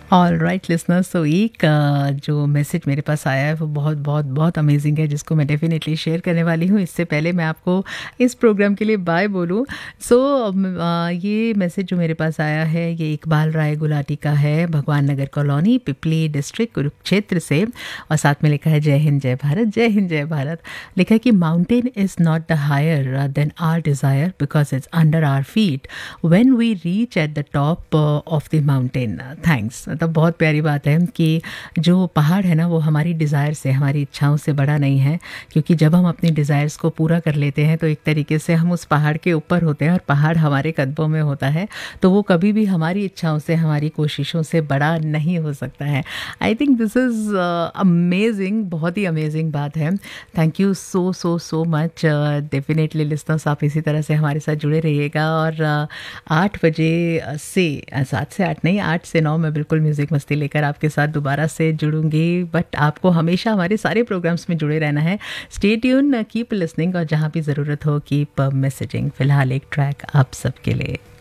All right listeners, तो एक जो मैसेज मेरे पास आया है वो बहुत बहुत बहुत अमेजिंग है, जिसको मैं डेफिनेटली शेयर करने वाली हूँ। इससे पहले मैं आपको इस प्रोग्राम के लिए बाय बोलूँ। सो ये मैसेज जो मेरे पास आया है ये इकबाल राय गुलाटी का है, भगवान नगर कॉलोनी, पिपली डिस्ट्रिक्ट, कुरुक्षेत्र से। और साथ में लिखा है जय हिंद जय भारत, जय हिंद जय भारत। लिखा है कि mountain is not the higher than are desire because it's under are feet when we reach at the top of the mountain. Thanks. मतलब बहुत प्यारी बात है कि जो पहाड़ है ना वो हमारी डिज़ायर से, हमारी इच्छाओं से बड़ा नहीं है, क्योंकि जब हम अपनी डिज़ायर्स को पूरा कर लेते हैं तो एक तरीके से हम उस पहाड़ के ऊपर होते हैं और पहाड़ हमारे कदमों में होता है, तो वो कभी भी हमारी इच्छाओं से, हमारी कोशिशों से बड़ा नहीं हो सकता है। I think this is amazing, बहुत ही अमेजिंग बात है। Thank you so so so much. Definitely listeners, आप इसी तरह से हमारे साथ जुड़े रहिएगा। और 8 बजे से 7 से 8 नहीं, 8 से 9 मैं बिल्कुल म्यूज़िक मस्ती लेकर आपके साथ दोबारा से जुड़ूंगी। बट आपको हमेशा हमारे सारे प्रोग्राम्स में जुड़े रहना है। स्टे ट्यून, कीप लिसनिंग, और जहाँ भी ज़रूरत हो कीप मैसेजिंग। फ़िलहाल एक ट्रैक आप सबके लिए।